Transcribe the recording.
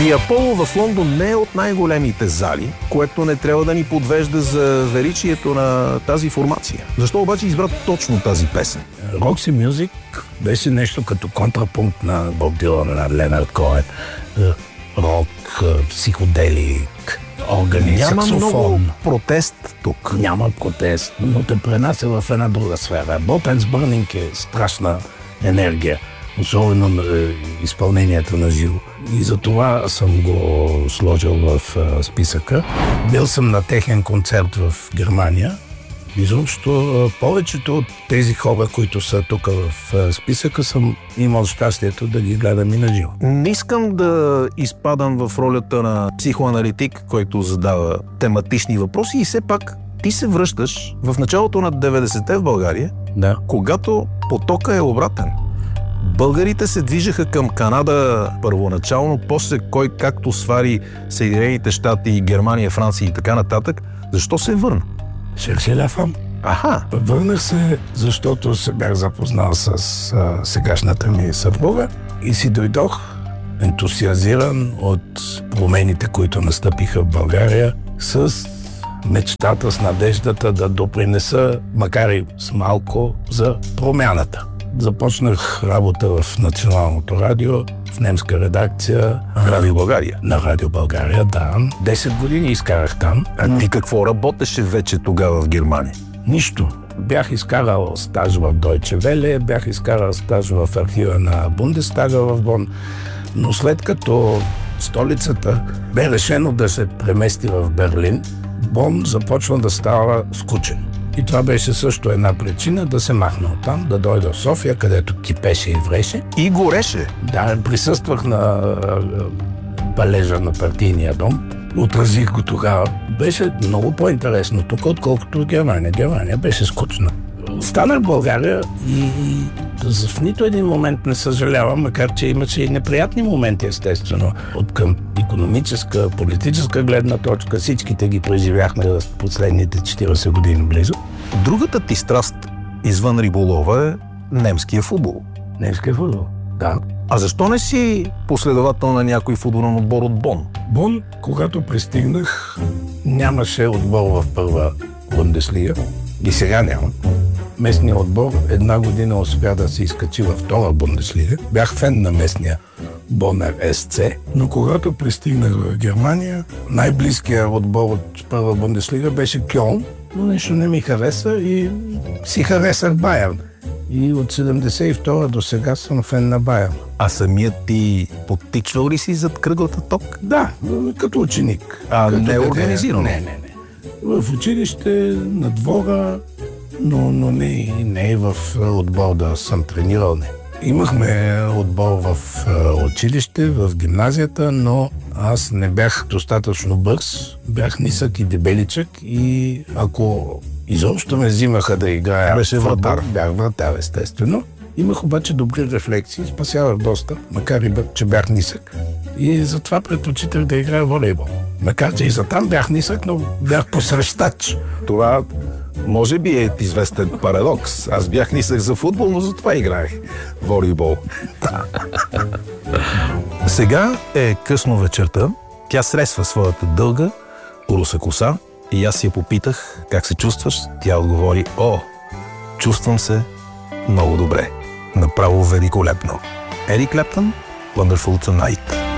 Аполо в Лондон не е от най-големите зали, което не трябва да ни подвежда за величието на тази формация. Защо обаче избра точно тази песен? Roxy Music беше нещо като контрапункт на Боб Дилан, на Ленард Коен. Рок, психоделик, органи, саксофон. Няма много протест тук. Няма протест, но те пренася в една друга сфера. Bob and Burning е страшна енергия, особено на изпълнението на живо. И затова съм го сложил в списъка. Бил съм на техен концерт в Германия. Изобщо повечето от тези хора, които са тук в списъка, съм имал щастието да ги гледам и на живо. Не искам да изпадам в ролята на психоаналитик, който задава тематични въпроси, и все пак ти се връщаш в началото на 90-те в България, да, когато потока е обратен. Българите се движеха към Канада първоначално, после кой както свари Съединените щати, Германия, Франция и така нататък. Защо се върна? Cherchez la femme. Аха! Върнах се, защото се бях запознал с сегашната ми съпруга и си дойдох ентусиазиран от промените, които настъпиха в България, с мечтата, с надеждата да допринеса, макар и с малко, за промяната. Започнах работа в Националното радио, в немска редакция. Радио България? На Радио България, да. 10 години изкарах там. А ти какво работеше вече тогава в Германия? Нищо. Бях изкарал стаж в Deutsche Welle, бях изкарал стаж в архива на Бундестага в Бон, но след като столицата бе решено да се премести в Берлин, Бон започна да става скучен. И това беше също една причина да се махна оттам, да дойда в София, където кипеше и вреше. И гореше. Да, присъствах на палежа на партийния дом. Отразих го тогава. Беше много по-интересно тук, отколкото в Германия. Германия беше скучна. Останах в България и в нито един момент не съжалявам, макар че имаше и неприятни моменти, естествено. От към икономическа, политическа гледна точка, всичките ги преживяхме в последните 40 години близо. Другата ти страст извън риболова е немския футбол. Немския футбол, да. А защо не си последовател на някой футболен отбор от Бон? Бон, когато пристигнах, нямаше отбор в първа Бундеслига и сега няма. Местният отбор една година успя да се изкачи във втора Бундеслига. Бях фен на местния Бонер СЦ, но когато пристигнах в Германия, най-близкият отбор от първа Бундеслига беше Кьолн, но нещо не ми хареса и си харесах Байерн. И от 72 до сега съм фен на Байерн. А самият ти подтичвал ли си зад кръглата ток? Да, като ученик. А като не е организирано? Не. В училище, на двора, но не и в отбор да съм тренирал, не. Имахме отбор в училище, в гимназията, но аз не бях достатъчно бърз. Бях нисък и дебеличък и ако изобщо ме взимаха да играя... Беше вратар. Бях вратар, естествено. Имах обаче добри рефлекси, спасявах доста, макар и че бях нисък. И затова предпочитах да играя волейбол. Макар че и за там бях нисък, но бях посрещач. Това може би е известен парадокс. Аз бях нисък за футбол, но затова играех волейбол. Сега е късно вечерта. Тя сресва своята дълга, руса коса и аз я попитах как се чувстваш. Тя отговори: о, чувствам се много добре. Направо великолепно. Ерик Клептън, Wonderful Tonight.